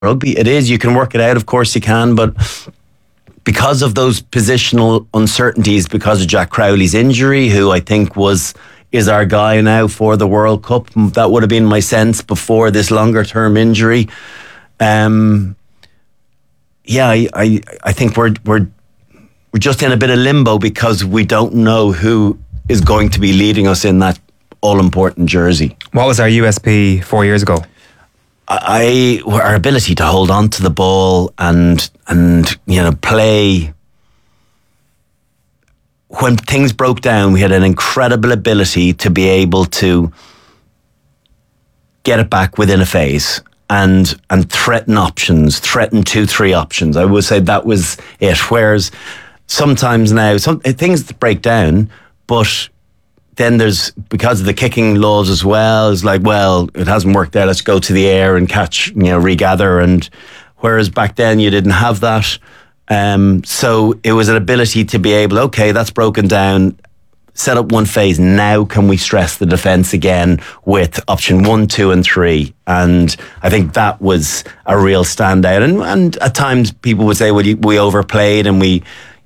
rugby. It is. You can work it out, of course you can, but because of those positional uncertainties, because of Jack Crowley's injury, who I think is our guy now for the World Cup, that would have been my sense before this longer term injury. I think we're just in a bit of limbo because we don't know who is going to be leading us in that all-important jersey. What was our USP 4 years ago? Our ability to hold on to the ball and play. When things broke down, we had an incredible ability to be able to get it back within a phase and threaten 2-3 options. I would say that was it. Whereas sometimes now, things break down, but then there's, because of the kicking laws as well, it's like, well, it hasn't worked out, let's go to the air and catch, regather. And whereas back then you didn't have that. So it was an ability to be able, okay, that's broken down, set up one phase. Now can we stress the defence again with option 1, 2 and 3? And I think that was a real standout. And at times people would say, well, we overplayed and we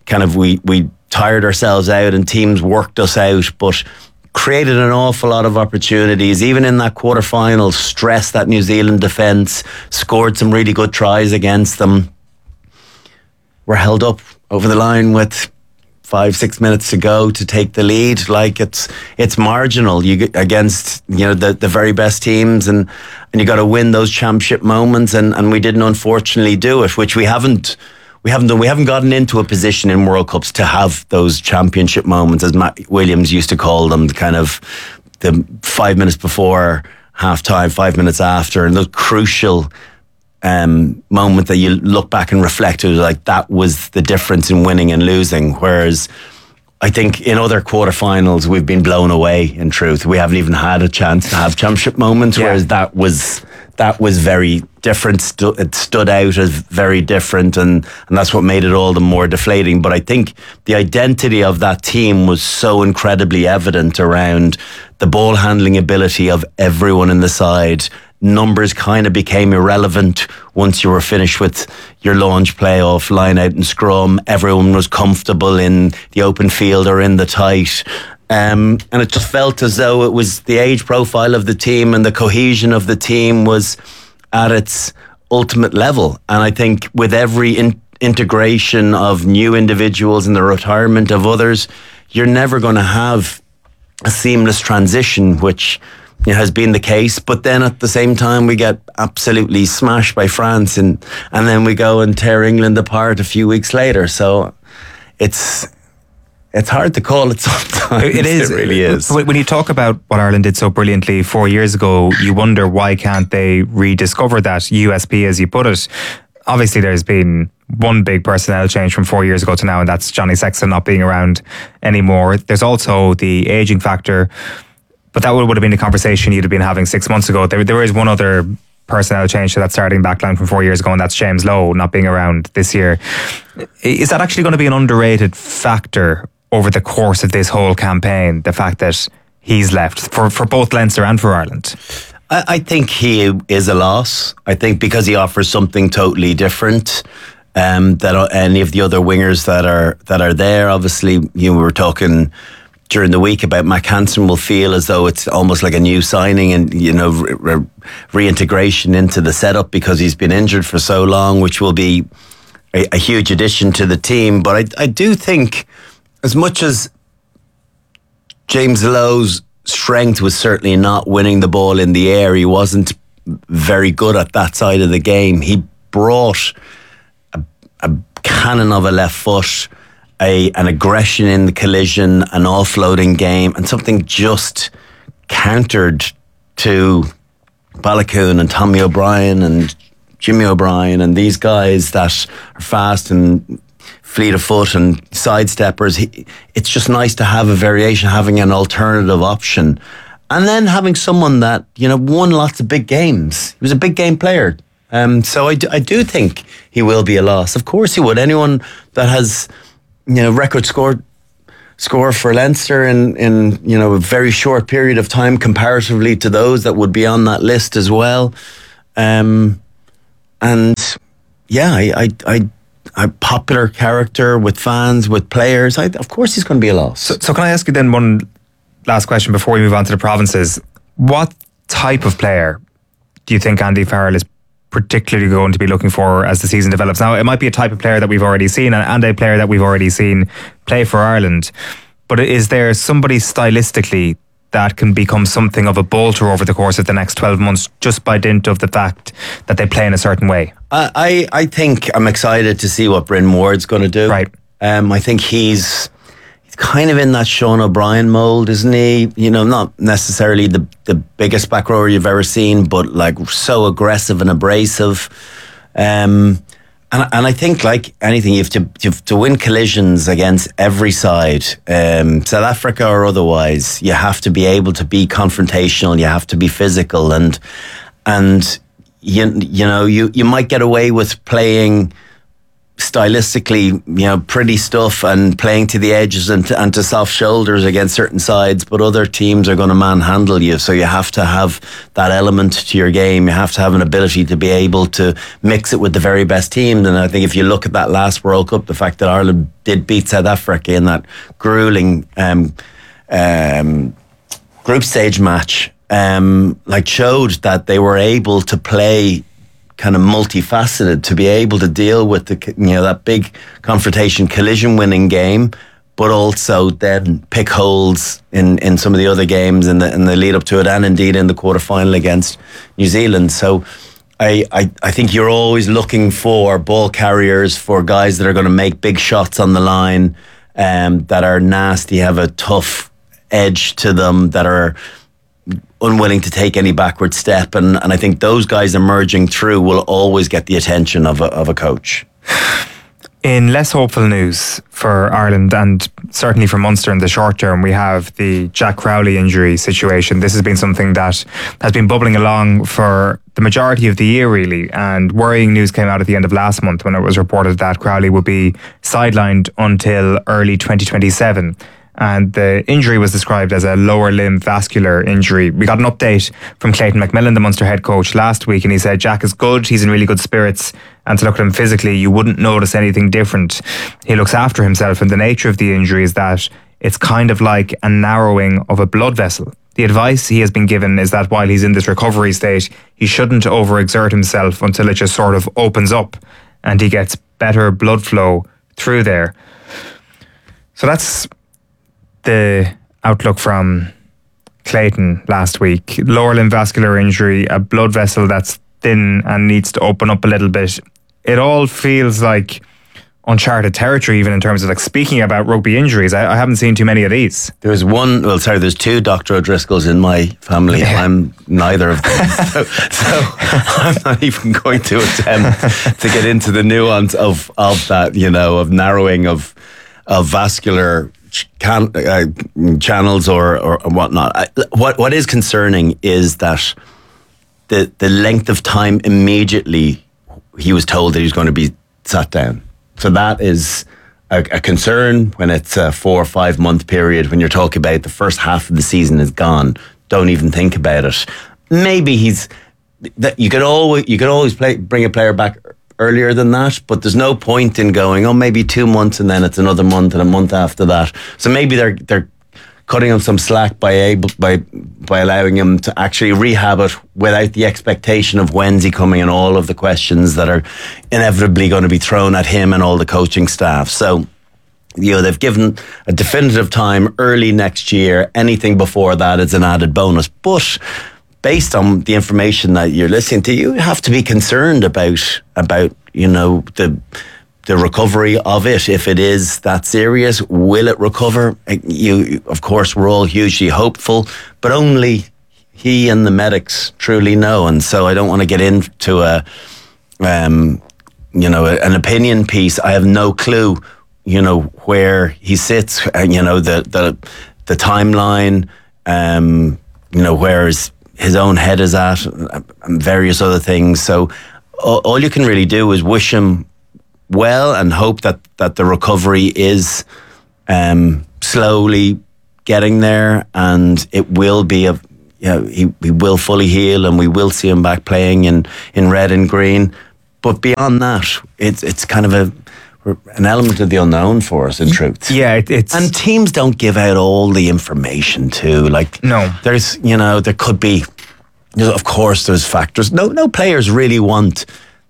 tired ourselves out and teams worked us out, but created an awful lot of opportunities. Even in that quarter-final, stressed that New Zealand defence, scored some really good tries against them. We're held up over the line with 5-6 minutes to go to take the lead. Like it's marginal. You get against the very best teams, and you got to win those championship moments, and we didn't unfortunately do it, which we haven't done. We haven't gotten into a position in World Cups to have those championship moments, as Matt Williams used to call them, kind of the 5 minutes before half time, 5 minutes after, and those crucial moment that you look back and reflect, it was like that was the difference in winning and losing. Whereas I think in other quarterfinals we've been blown away. In truth, we haven't even had a chance to have championship moments. Yeah. Whereas that was very different. It stood out as very different, and that's what made it all the more deflating. But I think the identity of that team was so incredibly evident around the ball handling ability of everyone in the side. Numbers kind of became irrelevant once you were finished with your launch playoff, line out and scrum. Everyone was comfortable in the open field or in the tight. And it just felt as though it was the age profile of the team and the cohesion of the team was at its ultimate level. And I think with every integration of new individuals and the retirement of others, you're never going to have a seamless transition, which has been the case. But then at the same time, we get absolutely smashed by France, and then we go and tear England apart a few weeks later. So it's hard to call it sometimes. It is. It really is. When you talk about what Ireland did so brilliantly 4 years ago, you wonder why can't they rediscover that USP, as you put it. Obviously, there's been one big personnel change from 4 years ago to now, and that's Johnny Sexton not being around anymore. There's also the ageing factor, but that would have been the conversation you'd have been having 6 months ago. There is one other personnel change to that starting backline from 4 years ago, and that's James Lowe not being around this year. Is that actually going to be an underrated factor over the course of this whole campaign, the fact that he's left for both Leinster and for Ireland? I think he is a loss. I think because he offers something totally different that any of the other wingers that are there. Obviously, we were talking during the week about Mac Hansen will feel as though it's almost like a new signing and reintegration into the setup because he's been injured for so long, which will be a huge addition to the team. But I do think, as much as James Lowe's strength was certainly not winning the ball in the air, he wasn't very good at that side of the game. He brought a cannon of a left foot, an aggression in the collision, an offloading game, and something just countered to Balakoon and Tommy O'Brien and Jimmy O'Brien and these guys that are fast and fleet of foot and sidesteppers. It's just nice to have a variation, having an alternative option, and then having someone that won lots of big games. He was a big game player, so I do think he will be a loss. Of course he would. Anyone that has record score for Leinster in a very short period of time comparatively to those that would be on that list as well. yeah, I popular character with fans, with players. Of course, he's going to be a loss. So can I ask you then one last question before we move on to the provinces? What type of player do you think Andy Farrell is particularly going to be looking for as the season develops? Now, it might be a type of player that we've already seen and a player that we've already seen play for Ireland, but is there somebody stylistically that can become something of a bolter over the course of the next 12 months just by dint of the fact that they play in a certain way? I think I'm excited to see what Bryn Ward's going to do. Right. I think he's kind of in that Sean O'Brien mould, isn't he? You know, not necessarily the biggest back rower you've ever seen, but like so aggressive and abrasive. And I think, like anything, you have to win collisions against every side, South Africa or otherwise. You have to be able to be confrontational. You have to be physical, and you might get away with playing stylistically, pretty stuff and playing to the edges and to soft shoulders against certain sides, but other teams are going to manhandle you. So you have to have that element to your game. You have to have an ability to be able to mix it with the very best teams. And I think if you look at that last World Cup, the fact that Ireland did beat South Africa in that grueling group stage match, showed that they were able to play kind of multifaceted, to be able to deal with that big confrontation, collision winning game, but also then pick holes in some of the other games in the lead up to it, and indeed in the quarterfinal against New Zealand. So I think you're always looking for ball carriers, for guys that are going to make big shots on the line, that are nasty, have a tough edge to them, that are unwilling to take any backward step, and I think those guys emerging through will always get the attention of a coach. In less hopeful news for Ireland and certainly for Munster in the short term, we have the Jack Crowley injury situation. This has been something that has been bubbling along for the majority of the year, really, and worrying news came out at the end of last month when it was reported that Crowley would be sidelined until early 2027. And the injury was described as a lower limb vascular injury. We got an update from Clayton McMillan, the Munster head coach, last week, and he said Jack is good, he's in really good spirits, and to look at him physically, you wouldn't notice anything different. He looks after himself, and the nature of the injury is that it's kind of like a narrowing of a blood vessel. The advice he has been given is that while he's in this recovery state, he shouldn't overexert himself until it just sort of opens up and he gets better blood flow through there. So that's the outlook from Clayton last week. Lower limb vascular injury, a blood vessel that's thin and needs to open up a little bit. It all feels like uncharted territory, even in terms of like speaking about rugby injuries. I haven't seen too many of these. There's two Dr. O'Driscolls in my family. Yeah. I'm neither of them. so I'm not even going to attempt to get into the nuance of that, of narrowing of vascular channels or whatnot. What is concerning is that the length of time immediately he was told that he was going to be sat down. So that is a concern when it's a 4 or 5 month period. When you're talking about the first half of the season is gone, don't even think about it. Maybe you could always bring a player back earlier than that, but there's no point in going, maybe 2 months and then it's another month and a month after that. So maybe they're cutting him some slack by allowing him to actually rehab it without the expectation of when's he coming and all of the questions that are inevitably going to be thrown at him and all the coaching staff. So, they've given a definitive time early next year. Anything before that is an added bonus. But based on the information that you're listening to, you have to be concerned about the recovery of it. If it is that serious, will it recover? Of course, we're all hugely hopeful, but only he and the medics truly know. And so I don't want to get into an opinion piece. I have no clue, where he sits, the timeline, where his own head is at, and various other things. So all you can really do is wish him well and hope that the recovery is slowly getting there, and it will be he will fully heal, and we will see him back playing in red and green. But beyond that, it's kind of an element of the unknown for us, in truth. Yeah, it's... And teams don't give out all the information too. Like, no. There's, there could be, of course, there's factors. No players really want,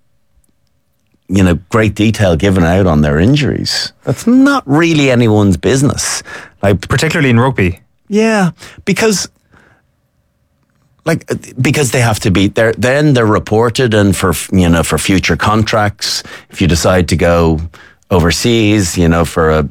great detail given out on their injuries. That's not really anyone's business. Like, particularly in rugby. Yeah, because they have to be there. Then they're reported, and for future contracts, if you decide to go overseas, for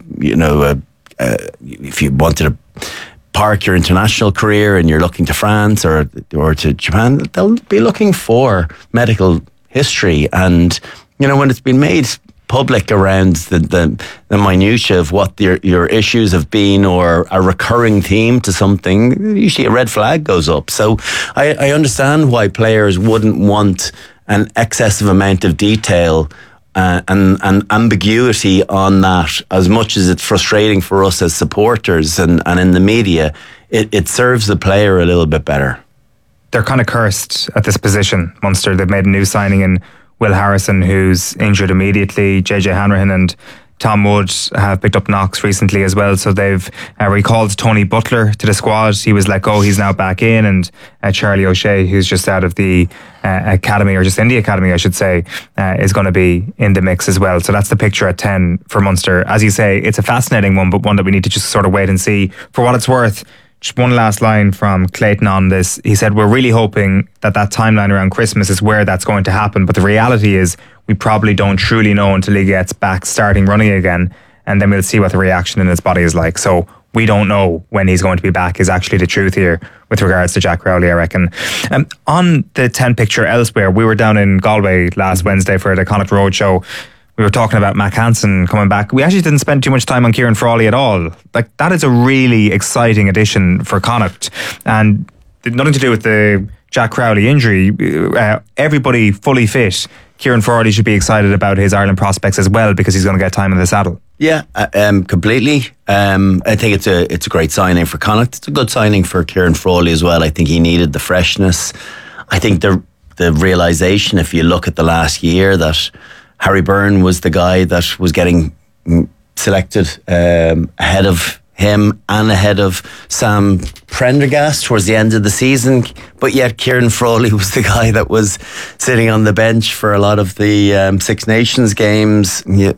if you wanted to park your international career and you're looking to France or to Japan, they'll be looking for medical history. And when it's been made public around the minutiae of what your issues have been, or a recurring theme to something, usually a red flag goes up. So I understand why players wouldn't want an excessive amount of detail and ambiguity on that. As much as it's frustrating for us as supporters and in the media, it serves the player a little bit better. They're kind of cursed at this position, Munster. They've made a new signing in Will Harrison, who's injured immediately. JJ Hanrahan and Tom Wood have picked up knocks recently as well. So they've recalled Tony Butler to the squad. He was let go. He's now back in. And Charlie O'Shea, who's just out of the academy, or just in the academy, I should say, is going to be in the mix as well. So that's the picture at 10 for Munster. As you say, it's a fascinating one, but one that we need to just sort of wait and see. For what it's worth, just one last line from Clayton on this. He said, we're really hoping that timeline around Christmas is where that's going to happen. But the reality is we probably don't truly know until he gets back starting running again. And then we'll see what the reaction in his body is like. So we don't know when he's going to be back is actually the truth here with regards to Jack Crowley, I reckon. On the 10 picture elsewhere, we were down in Galway last Wednesday for the Connacht Road Show. We were talking about Mac Hansen coming back. We actually didn't spend too much time on Kieran Frawley at all. Like, that is a really exciting addition for Connacht. And nothing to do with the Jack Crowley injury. Everybody fully fit. Kieran Frawley should be excited about his Ireland prospects as well, because he's going to get time in the saddle. Yeah, completely. I think it's a great signing for Connacht. It's a good signing for Kieran Frawley as well. I think he needed the freshness. I think the realisation, if you look at the last year, that Harry Byrne was the guy that was getting selected ahead of him and ahead of Sam Prendergast towards the end of the season, but yet Kieran Frawley was the guy that was sitting on the bench for a lot of the Six Nations games,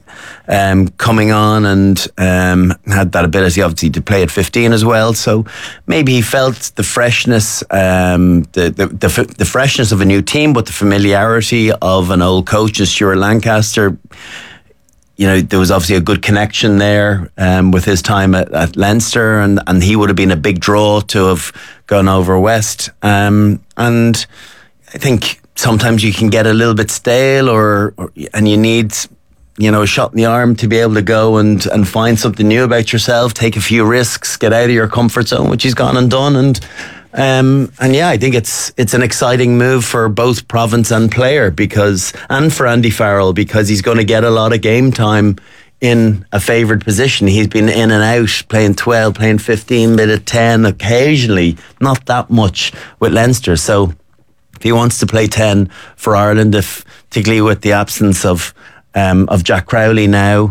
coming on and had that ability obviously to play at 15 as well. So maybe he felt the freshness, the freshness of a new team, but the familiarity of an old coach as Stuart Lancaster. There was obviously a good connection there with his time at Leinster, and he would have been a big draw to have gone over west. And I think sometimes you can get a little bit stale, and you need, a shot in the arm to be able to go and find something new about yourself, take a few risks, get out of your comfort zone, which he's gone and done. And yeah, I think it's an exciting move for both province and player, and for Andy Farrell, because he's going to get a lot of game time in a favoured position. He's been in and out, playing 12, playing 15, bit of 10 occasionally, not that much with Leinster. So if he wants to play 10 for Ireland, particularly with the absence of Jack Crowley now,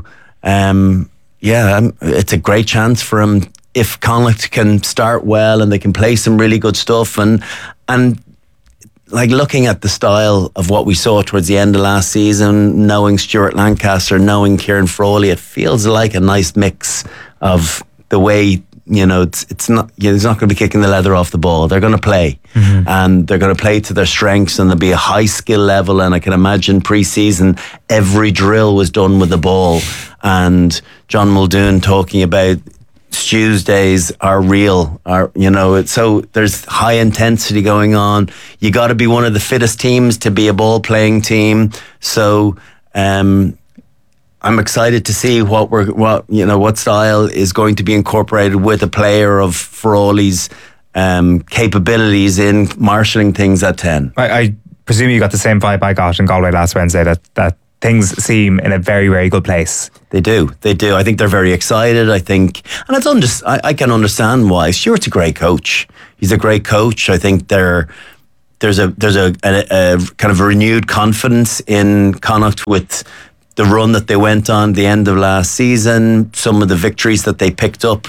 it's a great chance for him. If Connacht can start well and they can play some really good stuff, and like looking at the style of what we saw towards the end of last season, knowing Stuart Lancaster, knowing Kieran Frawley, it feels like a nice mix of the way, it's not, he's not going to be kicking the leather off the ball. They're going to play, and they're going to play to their strengths, and there'll be a high skill level. And I can imagine pre-season, every drill was done with the ball, and John Muldoon talking about Stu's days are real, so there's high intensity going on. You got to be one of the fittest teams to be a ball playing team. So I'm excited to see what style is going to be incorporated with a player of Frawley's capabilities in marshalling things at 10. I presume you got the same vibe I got in Galway last Wednesday, that things seem in a very, very good place. They do. I think they're very excited. I think, and I can understand why. Stuart's a great coach. He's a great coach. I think they're there's a kind of a renewed confidence in Connacht with the run that they went on the end of last season, some of the victories that they picked up,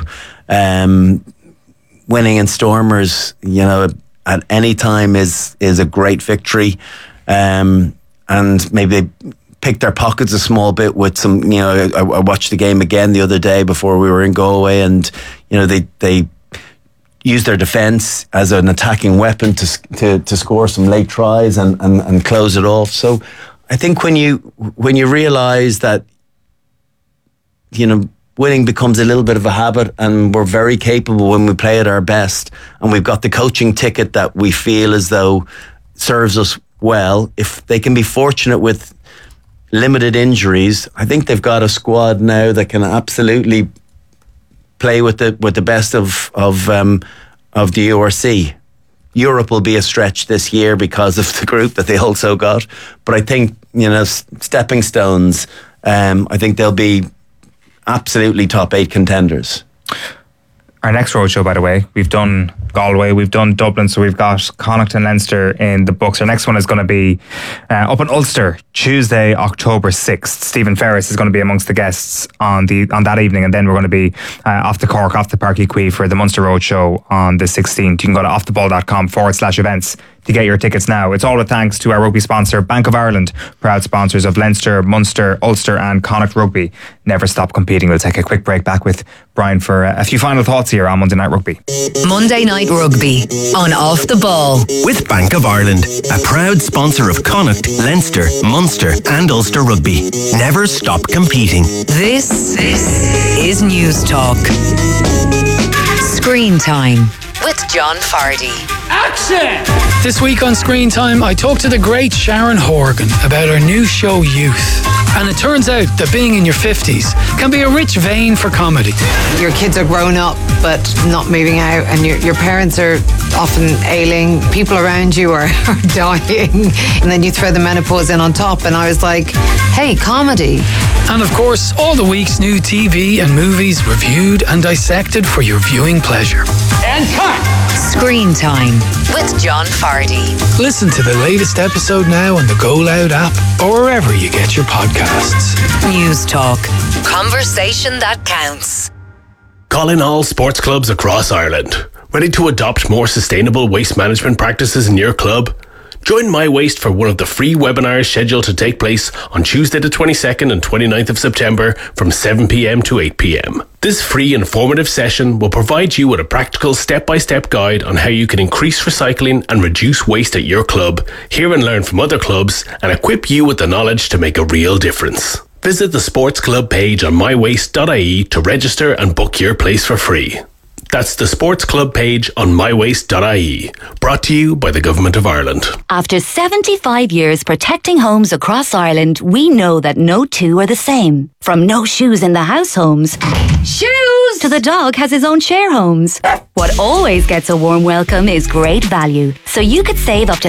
winning in Stormers, at any time is a great victory, and maybe they picked their pockets a small bit with some. I watched the game again the other day before we were in Galway, and they used their defence as an attacking weapon to score some late tries and close it off. So I think when you realise that winning becomes a little bit of a habit, and we're very capable when we play at our best, and we've got the coaching ticket that we feel as though serves us well. If they can be fortunate with limited injuries, I think they've got a squad now that can absolutely play with the best of the URC. Europe will be a stretch this year because of the group that they also got, but I think stepping stones. I think they'll be absolutely top 8 contenders. Our next roadshow, by the way, we've done Galway, we've done Dublin, so we've got Connacht and Leinster in the books. Our next one is going to be up in Ulster, Tuesday, October 6th. Stephen Ferris is going to be amongst the guests on that evening, and then we're going to be off the Cork, off the Páirc Uí Chaoimh for the Munster Roadshow on the 16th. You can go to offtheball.com/events to get your tickets now. It's all with thanks to our rugby sponsor, Bank of Ireland, proud sponsors of Leinster, Munster, Ulster and Connacht Rugby. Never stop competing. We'll take a quick break, back with Brian for a few final thoughts here on Monday Night Rugby. Monday Night Rugby on Off the Ball. With Bank of Ireland, a proud sponsor of Connacht, Leinster, Munster and Ulster Rugby. Never stop competing. This is News Talk. Screen Time with John Fardy. Action! This week on Screen Time, I talked to the great Sharon Horgan about her new show Youth. And it turns out that being in your 50s can be a rich vein for comedy. Your kids are grown up but not moving out, and your parents are often ailing, people around you are dying, and then you throw the menopause in on top, and I was like, hey, comedy. And of course, all the week's new TV and movies reviewed and dissected for your viewing pleasure. And cut! Screen Time with John Fardy. Listen to the latest episode now on the Go Loud app or wherever you get your podcasts. News Talk. Conversation that counts. Calling all sports clubs across Ireland. Ready to adopt more sustainable waste management practices in your club? Join My Waste for one of the free webinars scheduled to take place on Tuesday the 22nd and 29th of September from 7pm to 8pm. This free informative session will provide you with a practical step-by-step guide on how you can increase recycling and reduce waste at your club, hear and learn from other clubs, and equip you with the knowledge to make a real difference. Visit the Sports Club page on mywaste.ie to register and book your place for free. That's the Sports Club page on mywaste.ie. Brought to you by the Government of Ireland. After 75 years protecting homes across Ireland, we know that no two are the same. From no shoes in the house homes, shoes, to the dog has his own share homes. What always gets a warm welcome is great value. So you could save up to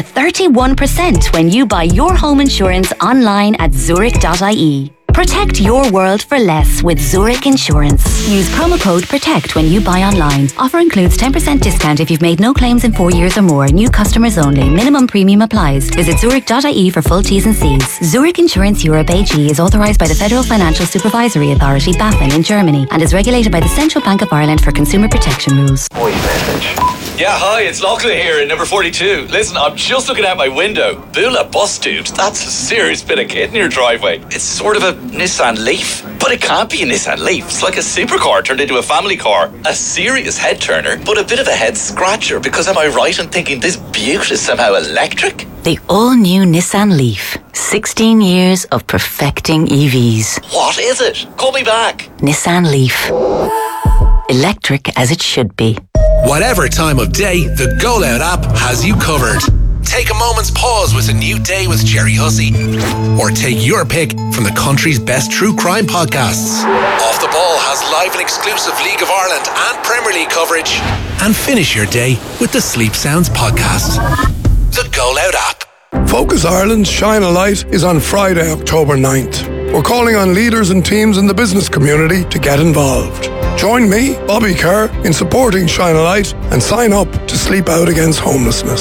31% when you buy your home insurance online at zurich.ie. Protect your world for less with Zurich Insurance. Use promo code PROTECT when you buy online. Offer includes 10% discount if you've made no claims in 4 years or more. New customers only. Minimum premium applies. Visit zurich.ie for full T's and C's. Zurich Insurance Europe AG is authorised by the Federal Financial Supervisory Authority, BaFin, in Germany, and is regulated by the Central Bank of Ireland for consumer protection rules. Voice message. Yeah, hi, it's Lachlan here in number 42. Listen, I'm just looking out my window. Bula bus, dude. That's a serious bit of kit in your driveway. It's sort of a Nissan Leaf, but it can't be a Nissan Leaf. It's like a supercar turned into a family car. A serious head turner, but a bit of a head scratcher, because am I right in thinking this beaut is somehow electric? The all-new Nissan Leaf. 16 years of perfecting EVs. What is it? Call me back. Nissan Leaf. Electric as it should be. Whatever time of day, the Go Loud app has you covered. Take a moment's pause with A New Day with Jerry Hussey. Or take your pick from the country's best true crime podcasts. Off the Ball has live and exclusive League of Ireland and Premier League coverage. And finish your day with the Sleep Sounds podcast. The Go Loud app. Focus Ireland's Shine a Light is on Friday, October 9th. We're calling on leaders and teams in the business community to get involved. Join me, Bobby Kerr, in supporting Shine a Light and sign up to Sleep Out Against Homelessness.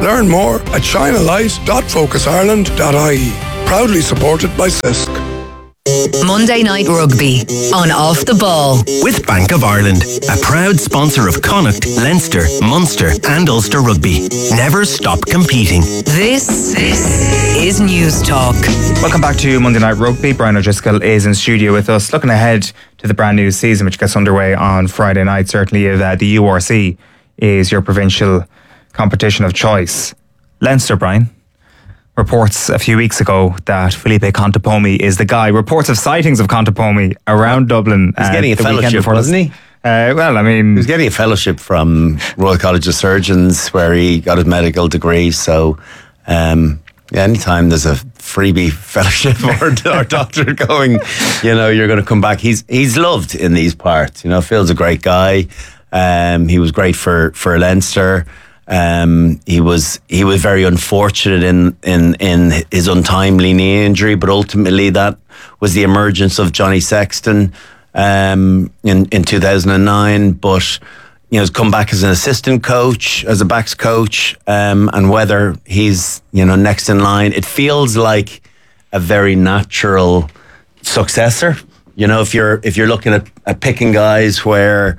Learn more at shinealight.focusireland.ie. Proudly supported by CISC. Monday Night Rugby on Off the Ball. With Bank of Ireland, a proud sponsor of Connacht, Leinster, Munster and Ulster Rugby. Never stop competing. This is News Talk. Welcome back to Monday Night Rugby. Brian O'Driscoll is in studio with us, looking ahead to the brand new season, which gets underway on Friday night. Certainly, the URC is your provincial competition of choice. Leinster, Brian. Reports a few weeks ago that Felipe Contepomi is the guy. Reports of sightings of Contepomi around Dublin. He's getting a fellowship, wasn't he? He was getting a fellowship from Royal College of Surgeons, where he got his medical degree. So, anytime there's a freebie fellowship or doctor going, you're going to come back. He's loved in these parts. Phil's a great guy. He was great for Leinster. He was very unfortunate in his untimely knee injury, but ultimately that was the emergence of Johnny Sexton in 2009. But he's come back as an assistant coach, as a backs coach, and whether he's next in line, it feels like a very natural successor. If you're looking at picking guys where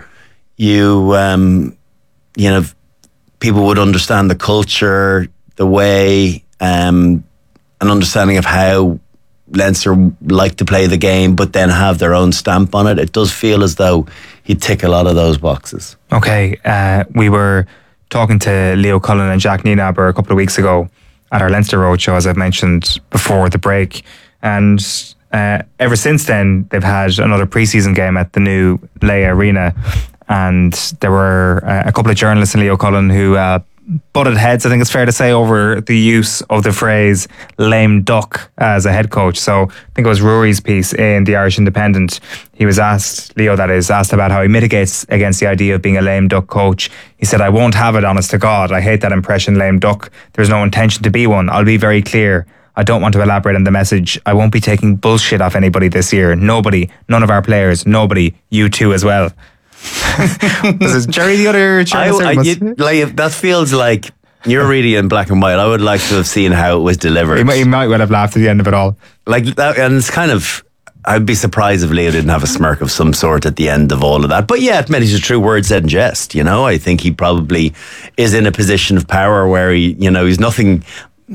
people would understand the culture, the way, an understanding of how Leinster like to play the game, but then have their own stamp on it. It does feel as though he'd tick a lot of those boxes. Okay, we were talking to Leo Cullen and Jack Nienaber a couple of weeks ago at our Leinster Roadshow, as I've mentioned before the break. And ever since then, they've had another pre-season game at the new Leia Arena. And there were a couple of journalists in Leo Cullen who butted heads, I think it's fair to say, over the use of the phrase lame duck as a head coach. So I think it was Rory's piece in the Irish Independent. He was asked about how he mitigates against the idea of being a lame duck coach. He said, "I won't have it, honest to God. I hate that impression, lame duck. There's no intention to be one. I'll be very clear. I don't want to elaborate on the message. I won't be taking bullshit off anybody this year. Nobody. None of our players. Nobody. You too as well." Was it Jerry the other that feels like you're reading in black and white. I would like to have seen how it was delivered. He might well have laughed at the end of it all. Like that, and it's kind of, I'd be surprised if Leo didn't have a smirk of some sort at the end of all of that. But yeah, many true words said in jest. I think he probably is in a position of power where he's nothing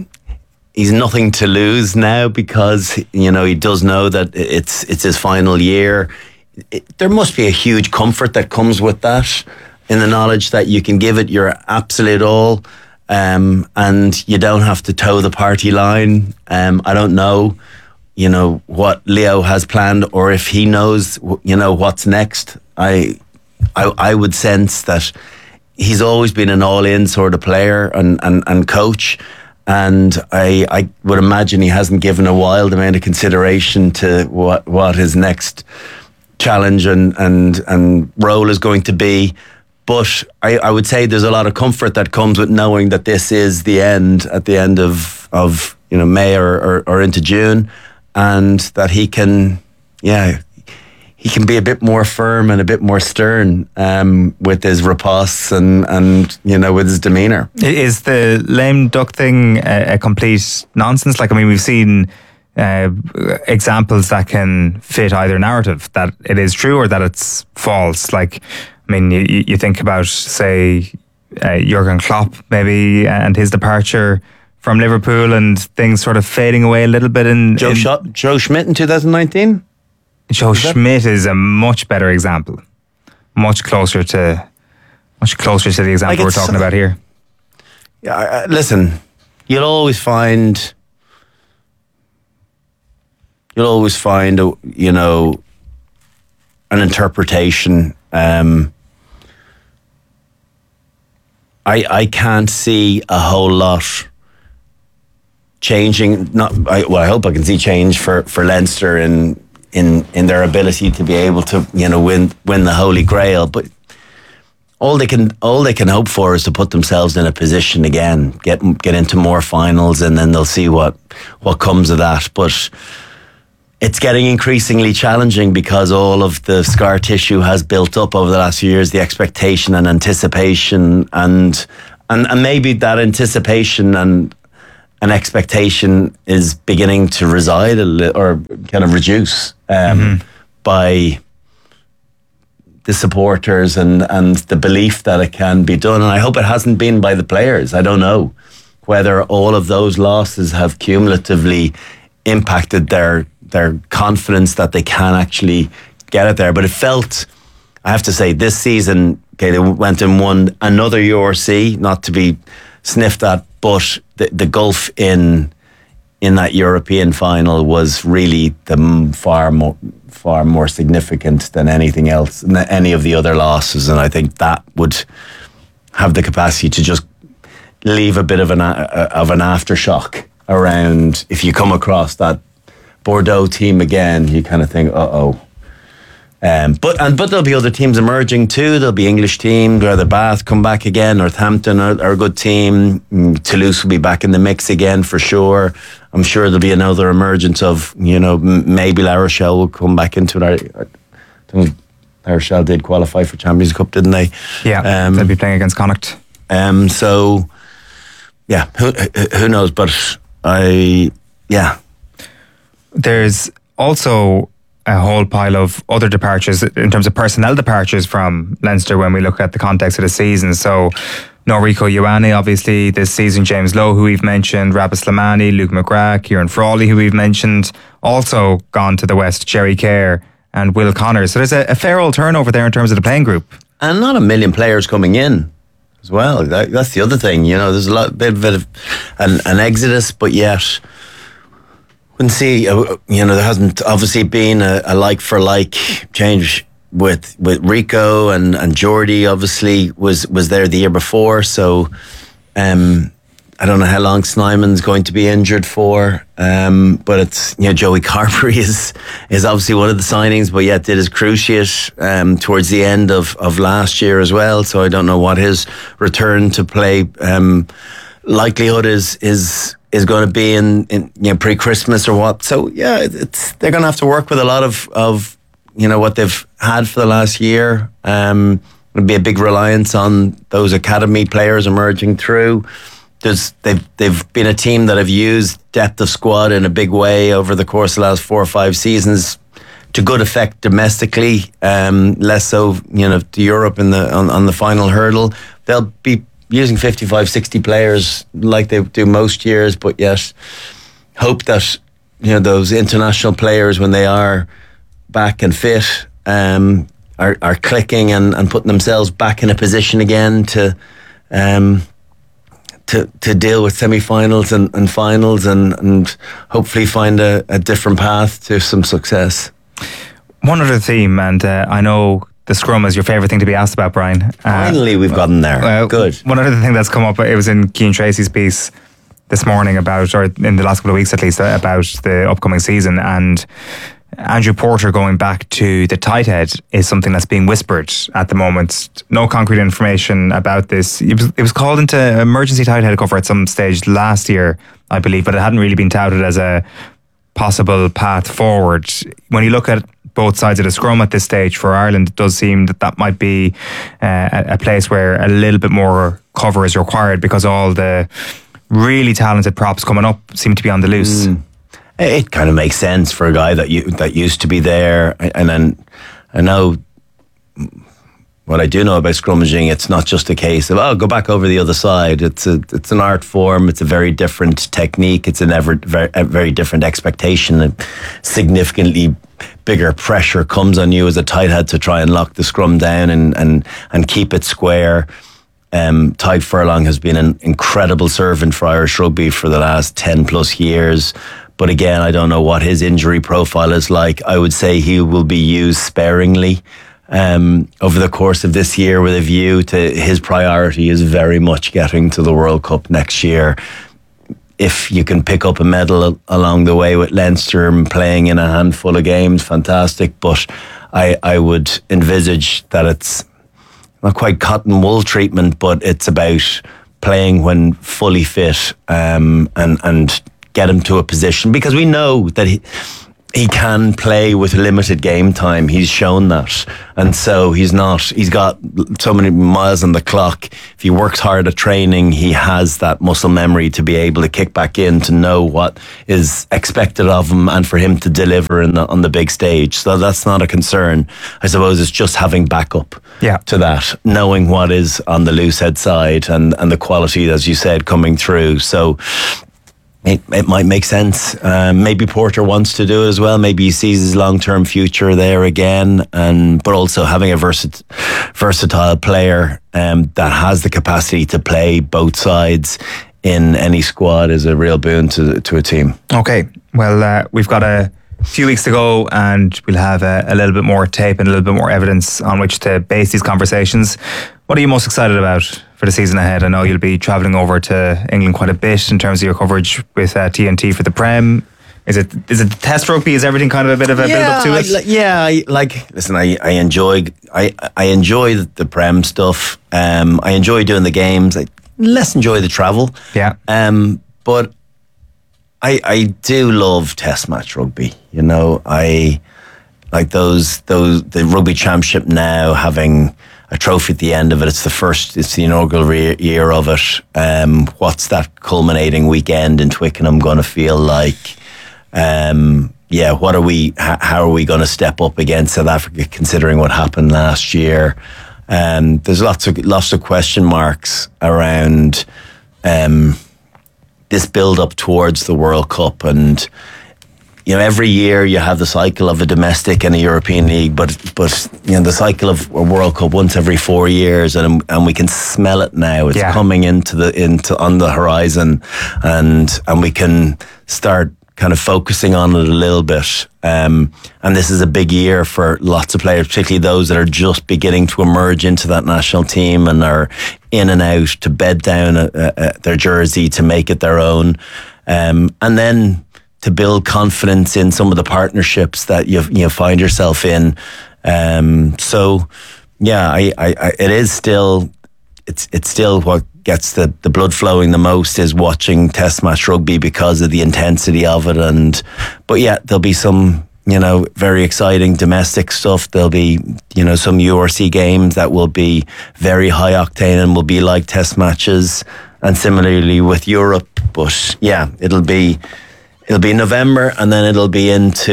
to lose now, because he does know that it's his final year. There must be a huge comfort that comes with that, in the knowledge that you can give it your absolute all, and you don't have to toe the party line. I don't know, what Leo has planned, or if he knows, what's next. I would sense that he's always been an all-in sort of player and coach, and I would imagine he hasn't given a wild amount of consideration to what his next challenge and role is going to be. But I would say there's a lot of comfort that comes with knowing that this is the end, at the end of May or into June, and that he can be a bit more firm and a bit more stern with his riposte and with his demeanour. Is the lame duck thing a complete nonsense? We've seen examples that can fit either narrative, that it is true or that it's false. You think about, say, Jurgen Klopp maybe, and his departure from Liverpool, and things sort of fading away a little bit in Joe Schmidt in 2019. Joe Schmidt is a much better example, much closer to the example we're talking about here. Yeah, listen, you'll always find an interpretation. I can't see a whole lot changing. I hope I can see change for Leinster in their ability to be able to win the Holy Grail. But all they can hope for is to put themselves in a position again, get into more finals, and then they'll see what comes of that. But it's getting increasingly challenging because all of the scar tissue has built up over the last few years, the expectation and anticipation, and And maybe that anticipation and an expectation is beginning to reside or kind of reduce by the supporters and the belief that it can be done. And I hope it hasn't been by the players. I don't know whether all of those losses have cumulatively impacted their confidence that they can actually get it there. But it felt, I have to say, this season, okay, they went and won another URC, not to be sniffed at, but the gulf in that European final was really far more significant than anything else, any of the other losses. And I think that would have the capacity to just leave a bit of an aftershock around. If you come across that Bordeaux team again, you kind of think, uh-oh. But there'll be other teams emerging too. There'll be English teams, whether Bath come back again, Northampton are a good team. Toulouse will be back in the mix again for sure. I'm sure there'll be another emergence of, maybe La Rochelle will come back into it. I think La Rochelle did qualify for Champions Cup, didn't they? Yeah, they'll be playing against Connacht. So, yeah, who knows? But There's also a whole pile of other departures in terms of personnel departures from Leinster when we look at the context of the season. So Noriko Ioane, obviously this season, James Lowe, who we've mentioned, Rabbi Slimani, Luke McGrath, Kieran Frawley, who we've mentioned, also gone to the West, Jerry Kerr and Will Connors. So there's a fair old turnover there in terms of the playing group. And not a million players coming in as well. That's the other thing, there's a bit of an exodus, but yet wouldn't see, there hasn't obviously been a like-for-like change with Rico and Geordie obviously was there the year before. So I don't know how long Snyman's going to be injured for, but it's, Joey Carberry is obviously one of the signings, but yet did his cruciate towards the end of last year as well. So I don't know what his return to play likelihood is going to be in pre-Christmas or what. So yeah, they're going to have to work with a lot of what they've had for the last year. It'll be a big reliance on those academy players emerging through. They've been a team that have used depth of squad in a big way over the course of the last 4 or 5 seasons to good effect domestically, less so to Europe on the final hurdle. They'll be using 55, 60 players like they do most years, but yet hope that those international players, when they are back and fit, are clicking and putting themselves back in a position again to deal with semi-finals and finals and hopefully find a different path to some success. One other theme, and I know the scrum is your favourite thing to be asked about, Brian. Finally, we've gotten there. Good. One other thing that's come up, it was in Cian Tracy's piece this morning or in the last couple of weeks at least, about the upcoming season, and Andrew Porter going back to the tight head is something that's being whispered at the moment. No concrete information about this. It was called into emergency tight head cover at some stage last year, I believe, but it hadn't really been touted as a possible path forward. When you look at both sides of the scrum at this stage for Ireland, it does seem that might be a place where a little bit more cover is required because all the really talented props coming up seem to be on the loose. It kind of makes sense for a guy that used to be there. And then I know what I do know about scrummaging. It's not just a case of go back over the other side. It's an art form. It's a very different technique. It's a very different expectation. And significantly bigger pressure comes on you as a tight head to try and lock the scrum down and keep it square. Tadhg Furlong has been an incredible servant for Irish rugby for the last 10 plus years. But again, I don't know what his injury profile is like. I would say he will be used sparingly over the course of this year, with a view to his priority is very much getting to the World Cup next year. If you can pick up a medal along the way with Leinster and playing in a handful of games, fantastic. But I would envisage that it's not quite cotton wool treatment, but it's about playing when fully fit and get him to a position, because we know that he can play with limited game time. He's shown that. And so he's got so many miles on the clock. If he works hard at training, he has that muscle memory to be able to kick back in, to know what is expected of him and for him to deliver on the big stage. So that's not a concern. I suppose it's just having backup to that, knowing what is on the loosehead side and the quality, as you said, coming through. So it might make sense. Maybe Porter wants to do it as well. Maybe he sees his long-term future there again. But also having a versatile player that has the capacity to play both sides in any squad is a real boon to a team. Okay, well, we've got a few weeks to go, and we'll have a little bit more tape and a little bit more evidence on which to base these conversations. What are you most excited about for the season ahead? I know you'll be travelling over to England quite a bit in terms of your coverage with TNT for the Prem. Is it test rugby? Is everything kind of a bit of a build up to it? Listen, I enjoy the Prem stuff. I enjoy doing the games. I less enjoy the travel. Yeah. But I do love test match rugby. You know, I like the rugby championship now having a trophy at the end of it. It's the inaugural year of it. What's that culminating weekend in Twickenham going to feel like? How are we going to step up against South Africa considering what happened last year? There's lots of question marks around this build up towards the World Cup, and you know, every year you have the cycle of a domestic and a European league, but you know, the cycle of a World Cup once every 4 years, and we can smell it now. It's coming into on the horizon, and we can start kind of focusing on it a little bit. And this is a big year for lots of players, particularly those that are just beginning to emerge into that national team and are in and out to bed down their jersey to make it their own, and then to build confidence in some of the partnerships that you find yourself in. So yeah, it is still, it's still what gets the blood flowing the most is watching test match rugby because of the intensity of it. But yeah, there'll be some, you know, very exciting domestic stuff. There'll be, you know, some URC games that will be very high octane and will be like test matches, and similarly with Europe. But yeah, it'll be November, and then it'll be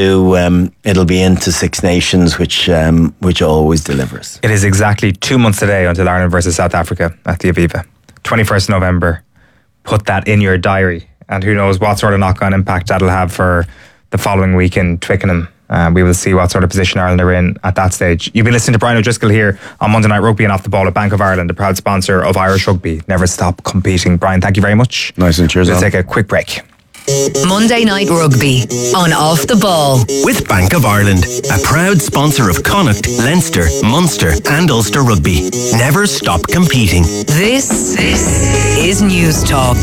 into Six Nations, which always delivers. It is exactly 2 months today until Ireland versus South Africa at the Aviva. 21st November. Put that in your diary, and who knows what sort of knock-on impact that'll have for the following week in Twickenham. We will see what sort of position Ireland are in at that stage. You've been listening to Brian O'Driscoll here on Monday Night Rugby and Off the Ball at Bank of Ireland, a proud sponsor of Irish Rugby. Never stop competing. Brian, thank you very much. Nice, and cheers. We'll take a quick break. Monday Night Rugby on Off the Ball with Bank of Ireland, a proud sponsor of Connacht, Leinster, Munster and Ulster Rugby. Never stop competing. This is News Talk.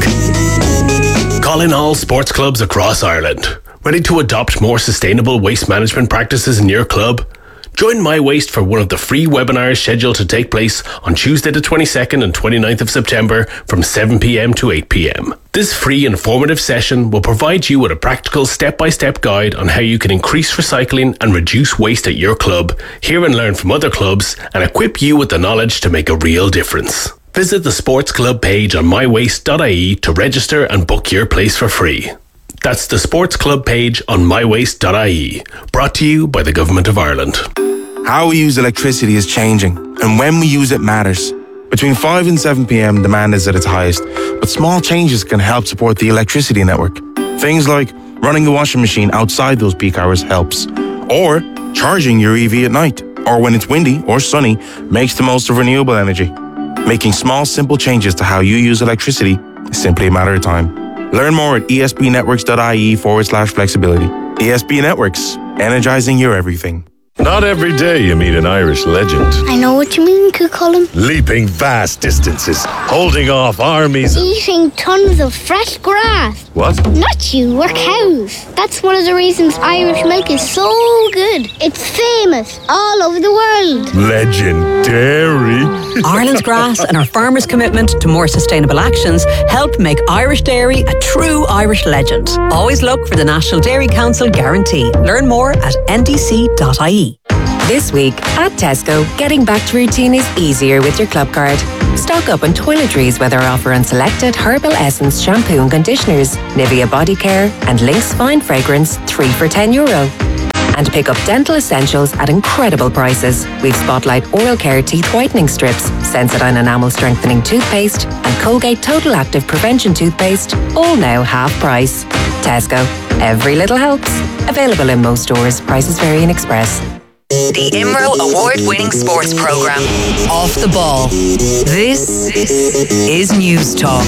Calling all sports clubs across Ireland. Ready to adopt more sustainable waste management practices in your club? Join My Waste for one of the free webinars scheduled to take place on Tuesday the 22nd and 29th of September from 7pm to 8pm. This free informative session will provide you with a practical step-by-step guide on how you can increase recycling and reduce waste at your club, hear and learn from other clubs, and equip you with the knowledge to make a real difference. Visit the sports club page on mywaste.ie to register and book your place for free. That's the sports club page on mywaste.ie. Brought to you by the Government of Ireland. How we use electricity is changing, and when we use it matters. Between 5 and 7 p.m, demand is at its highest, but small changes can help support the electricity network. Things like running the washing machine outside those peak hours helps, or charging your EV at night, or when it's windy or sunny, makes the most of renewable energy. Making small, simple changes to how you use electricity is simply a matter of time. Learn more at espnetworks.ie/flexibility. ESB Networks, energizing your everything. Not every day you meet an Irish legend. I know what you mean, Cucullin. Leaping vast distances, holding off armies. Eating tons of fresh grass. What? Not you, we're cows. That's one of the reasons Irish milk is so good. It's famous all over the world. Legendary. Ireland's grass and our farmers' commitment to more sustainable actions help make Irish dairy a true Irish legend. Always look for the National Dairy Council guarantee. Learn more at ndc.ie. This week at Tesco, getting back to routine is easier with your club card. Stock up on toiletries with our offer on selected Herbal Essence shampoo and conditioners, Nivea Body Care and Lynx Fine Fragrance 3 for €10. And pick up dental essentials at incredible prices. We've Spotlight Oral Care Teeth Whitening Strips, Sensodyne Enamel Strengthening Toothpaste and Colgate Total Active Prevention Toothpaste, all now half price. Tesco. Every little helps. Available in most stores. Prices vary in Express. The IMRO award-winning sports programme, Off the Ball. This is News Talk.